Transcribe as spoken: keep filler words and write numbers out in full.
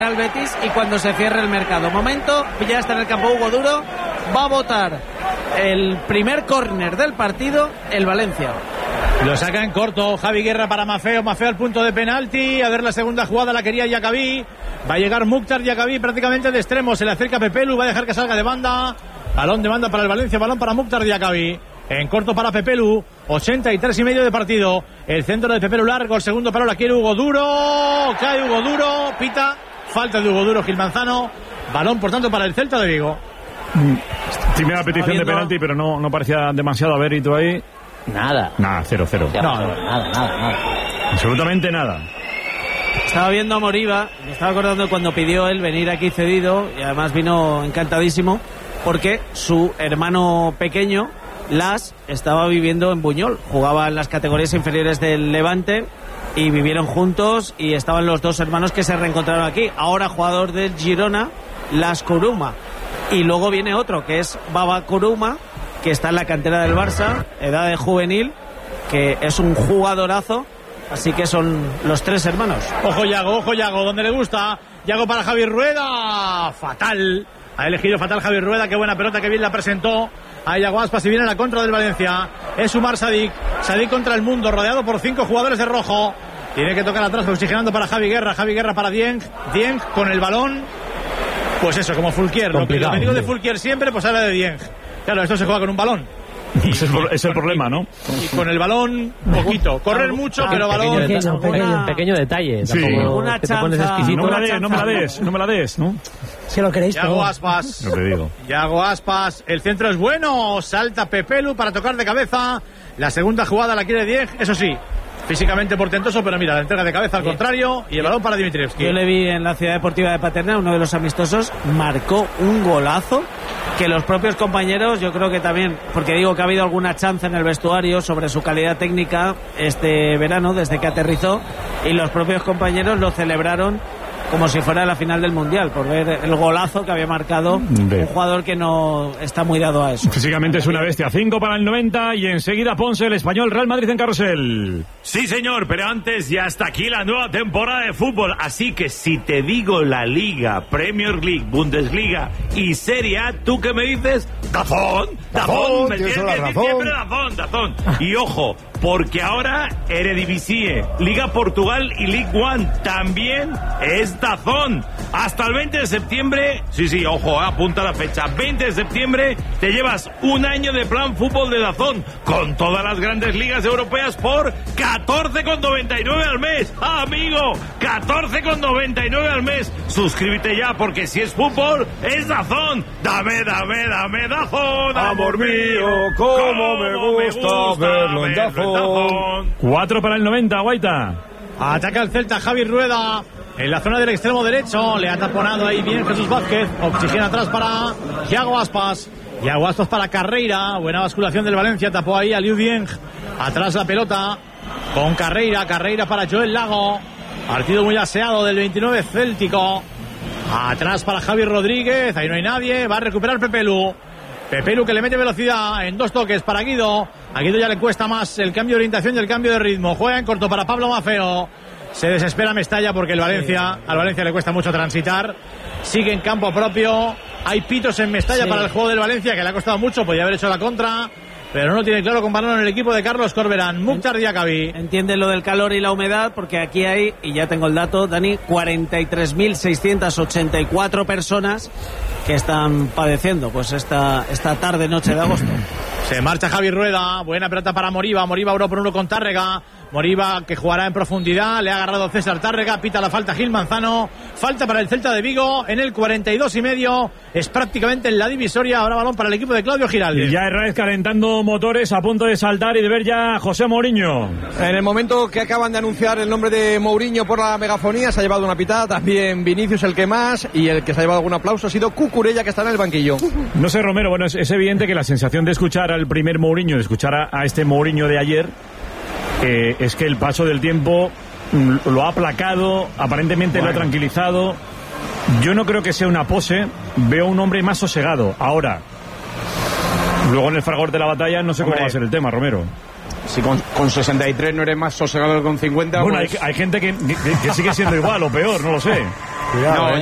al Betis y cuando se cierre el mercado. Momento, ya está en el campo Hugo Duro, va a votar el primer córner del partido el Valencia. Lo saca en corto Javi Guerra para Mafeo, Mafeo al punto de penalti. A ver, la segunda jugada la quería Diacabí. Va a llegar Mukhtar Diacabí prácticamente de extremo, se le acerca Pepelu, va a dejar que salga de banda. Balón de banda para el Valencia, balón para Mukhtar Diacabí. En corto para Pepelu, ochenta y tres y medio de partido. El centro de Pepelu largo, el segundo palo la quiere Hugo Duro. Cae Hugo Duro, pita. Falta de Hugo Duro, Gil Manzano. Balón, por tanto, para el Celta de Vigo. Primera petición de penalti, pero no, no parecía demasiado avérito ahí. Nada. Nada, cero, cero. Ya, No, no, no. nada, nada, nada. Absolutamente nada. Estaba viendo a Moriba, me estaba acordando cuando pidió él venir aquí cedido, y además vino encantadísimo, porque su hermano pequeño, Las, estaba viviendo en Buñol, jugaba en las categorías inferiores del Levante, y vivieron juntos, y estaban los dos hermanos que se reencontraron aquí. Ahora jugador del Girona, Las Kuruma. Y luego viene otro, que es Baba Kuruma, que está en la cantera del Barça, edad de juvenil, que es un jugadorazo. Así que son los tres hermanos. Ojo Yago, ojo Yago, donde le gusta. Yago para Javier Rueda. Fatal. Ha elegido fatal Javier Rueda. Qué buena pelota, que bien la presentó a Yago Aspas. Y viene la contra del Valencia. Es Umar Sadik. Sadik contra el mundo, rodeado por cinco jugadores de rojo. Tiene que tocar atrás, oxigenando para Javi Guerra. Javi Guerra para Dieng. Dieng con el balón. Pues eso, como Fulquier. Lo que, lo que digo de Fulquier siempre, pues habla de Dieng. Claro, esto se juega con un balón. Ese es, es el problema, ¿no? Y con el balón, poquito. Correr mucho, pero balón. Pequeño, pequeño, Una- pequeño detalle. Sí. Tampoco Una que te pones chanza. exquisito. No me la des, no me la des, no me la des, ¿no? Si lo queréis Yago todo. Aspas. Lo que digo. Yago Aspas, el centro es bueno, salta Pepelu para tocar de cabeza, la segunda jugada la quiere Dieg, eso sí, físicamente portentoso, pero mira, la entrega de cabeza al contrario y el balón para Dimitrievski. Yo le vi en la Ciudad Deportiva de Paterna, uno de los amistosos, marcó un golazo que los propios compañeros, yo creo que también, porque digo que ha habido alguna chance en el vestuario sobre su calidad técnica este verano, desde que aterrizó, y los propios compañeros lo celebraron como si fuera la final del Mundial, por ver el golazo que había marcado Ve. un jugador que no está muy dado a eso. Físicamente es una bestia. cinco para el noventa y enseguida Ponce, el Español, Real Madrid en carrusel. Sí, señor, pero antes ya está aquí la nueva temporada de fútbol. Así que si te digo la Liga, Premier League, Bundesliga y Serie A, ¿tú qué me dices? ¡Dazón! ¡Dazón! ¿Me tienes tienes toda que la decir razón. siempre Dazón! ¡Dazón! Y ojo, porque ahora Eredivisie, Liga Portugal y League One también es Dazón. Hasta el veinte de septiembre, sí, sí, ojo, apunta la fecha, veinte de septiembre te llevas un año de plan fútbol de Dazón con todas las grandes ligas europeas por catorce con noventa y nueve al mes. ¡Ah, amigo! catorce con noventa y nueve al mes. Suscríbete ya porque si es fútbol, es Dazón. Dame, dame, dame Dazón. Amor mío, cómo me gusta verlo en Dazón. cuatro para el noventa, Guaita. Ataca el Celta Javi Rueda en la zona del extremo derecho, le ha taponado ahí bien Jesús Vázquez, oxigena atrás para Yago Aspas. Yago Aspas para Carreira, buena basculación del Valencia, tapó ahí a Liu Dieng, atrás la pelota con Carreira, Carreira para Joel Lago, partido muy aseado del veintinueve céltico, atrás para Javi Rodríguez, ahí no hay nadie, va a recuperar Pepelu, Pepelu que le mete velocidad en dos toques para Guido, a Guido ya le cuesta más el cambio de orientación y el cambio de ritmo, juega en corto para Pablo Mafeo, se desespera Mestalla porque el Valencia, al Valencia le cuesta mucho transitar, sigue en campo propio, hay pitos en Mestalla Sí. para el juego del Valencia que le ha costado mucho, podía haber hecho la contra, pero no tiene claro con balón en el equipo de Carlos Corberán. Mukhtar Diacabí. Entiende lo del calor y la humedad, porque aquí hay, y ya tengo el dato, Dani, cuarenta y tres mil seiscientas ochenta y cuatro personas que están padeciendo pues esta, esta tarde, noche de agosto. Se marcha Javi Rueda, buena pelota para Moriba, Moriba uno por uno con Tárrega, Moriba que jugará en profundidad, le ha agarrado César Tárrega, pita la falta Gil Manzano, falta para el Celta de Vigo en el cuarenta y dos y medio, es prácticamente en la divisoria, ahora balón para el equipo de Claudio Giraldes. Y ya Herrera calentando motores, a punto de saltar y de ver ya a José Mourinho. En el momento que acaban de anunciar el nombre de Mourinho por la megafonía, se ha llevado una pitada, también Vinicius el que más, y el que se ha llevado algún aplauso ha sido Cucurella, que está en el banquillo. No sé, Romero, bueno, es, es evidente que la sensación de escuchar al primer Mourinho, de escuchar a, a este Mourinho de ayer, eh, es que el paso del tiempo mm, lo ha aplacado, aparentemente bueno. lo ha tranquilizado. Yo no creo que sea una pose, veo un hombre más sosegado. Ahora, luego en el fragor de la batalla no sé Hombre. cómo va a ser el tema, Romero. Si con, con sesenta y tres no eres más sosegado que con cincuenta, bueno, pues... hay, hay gente que, que, que sigue siendo igual o peor, no lo sé. Cuidado, no, eh.